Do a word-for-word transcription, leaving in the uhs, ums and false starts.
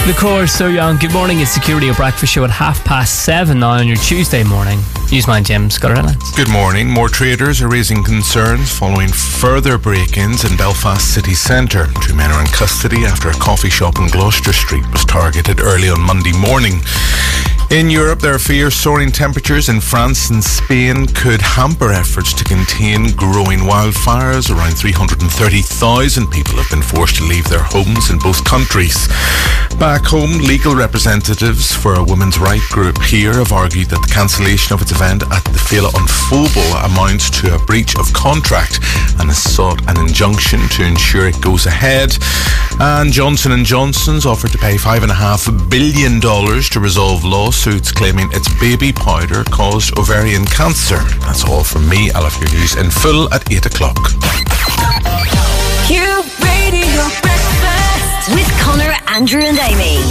The Core, So Young. Good morning, it's Security of Breakfast Show at half past seven now on your Tuesday morning. Use mine, Jim Scott Reynolds. Good morning. More traders are raising concerns following further break-ins in Belfast city centre. Two men are in custody after a coffee shop in Gloucester Street was targeted early on Monday morning. In Europe, there are fears soaring temperatures in France and Spain could hamper efforts to contain growing wildfires. Around three hundred thirty thousand people have been forced to leave their homes in both countries. Back home, legal representatives for a women's rights group here have argued that the cancellation of its event at the Fela on Phobal amounts to a breach of contract and has sought an injunction to ensure it goes ahead. And Johnson and Johnson's offered to pay five point five billion dollars to resolve lawsuits claiming its baby powder caused ovarian cancer. That's all from me. I'll have your news in full at eight o'clock. Q Radio Breakfast with Connor, Andrew and Amy.